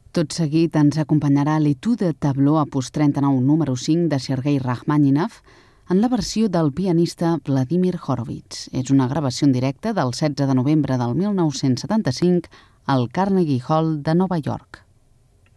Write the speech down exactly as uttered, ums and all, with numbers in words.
Tot seguit ens acompanyarà l'Etude Tableau opus trenta-nou número cinc de Sergei Rachmaninov en la versió del pianista Vladimir Horowitz. És una gravació en directe del setze de novembre del mil nou-cents setanta-cinc al Carnegie Hall de Nova York.